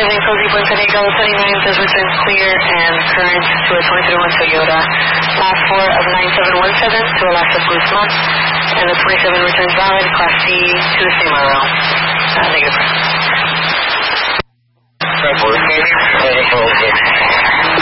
Cozy Point San Diego, 79 says returns clear and current to a 2031 Toyota. Last 4 of 9717 to Alaska Guzman. And the 27 returns valid, Class C to the same RO. Negative.